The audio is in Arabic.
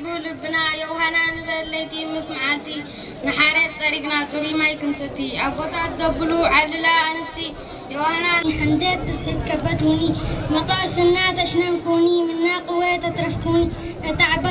لبنا يوهنا نبلتي مسمعتي نحارت صريقنا صري ما يكنستي أبوتات دبلو عدلا أنستي يوهنا حمدات تتكبتوني مطار سنات أشنان كوني منا قوات ترفكوني تعب